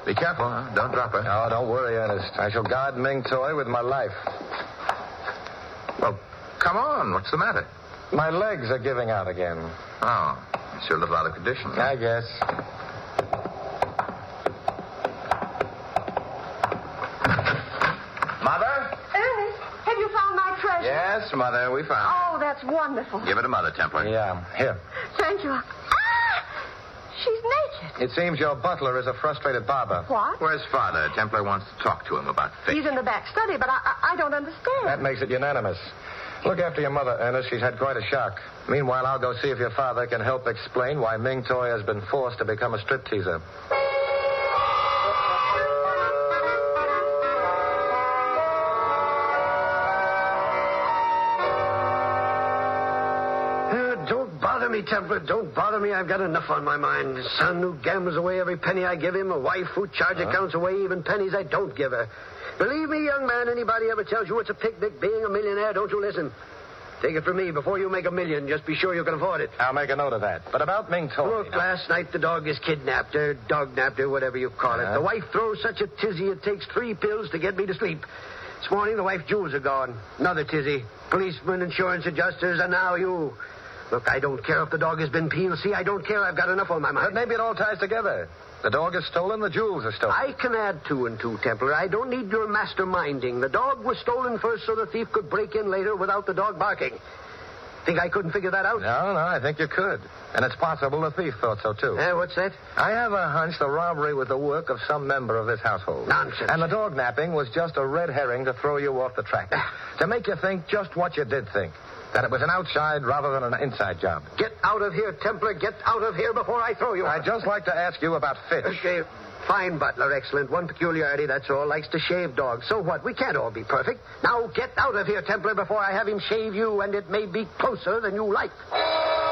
Be careful, huh? Don't drop her. Oh, don't worry, Ernest. I shall guard Ming Toy with my life. Well, come on. What's the matter? My legs are giving out again. Oh, you're a little out of condition. I guess. Mother? Ernest, have you found my treasure? Yes, Mother, we found it. Oh, that's wonderful. Give it to Mother, Templar. Yeah, here. Thank you. She's naked. It seems your butler is a frustrated barber. What? Where's Father? Templar wants to talk to him about fish. He's in the back study, but I don't understand. That makes it unanimous. Look after your mother, Ernest. She's had quite a shock. Meanwhile, I'll go see if your father can help explain why Ming Toy has been forced to become a stripteaser. Don't bother me, Templar. Don't bother me. I've got enough on my mind. A son who gambles away every penny I give him. A wife who charge accounts away even pennies I don't give her. Believe me, young man, anybody ever tells you it's a picnic being a millionaire, don't you listen. Take it from me, before you make $1 million, just be sure you can afford it. I'll make a note of that. But about Ming Toy... Look, last night the dog is kidnapped, or dog-napped, or whatever you call it. The wife throws such a tizzy it takes 3 pills to get me to sleep. This morning the wife's jewels are gone. Another tizzy. Policemen, insurance adjusters, and now you... Look, I don't care if the dog has been PLC. I don't care. I've got enough on my mind. But maybe it all ties together. The dog is stolen, the jewels are stolen. I can add 2 and 2, Templar. I don't need your masterminding. The dog was stolen first so the thief could break in later without the dog barking. Think I couldn't figure that out? No, I think you could. And it's possible the thief thought so, too. What's that? I have a hunch the robbery was the work of some member of this household. Nonsense. And the dog napping was just a red herring to throw you off the track. To make you think just what you did think. That it was an outside rather than an inside job. Get out of here, Templar. Get out of here before I throw you out. I'd just like to ask you about fish. Okay. Fine, Butler. Excellent. One peculiarity, that's all. Likes to shave dogs. So what? We can't all be perfect. Now get out of here, Templar, before I have him shave you, and it may be closer than you like.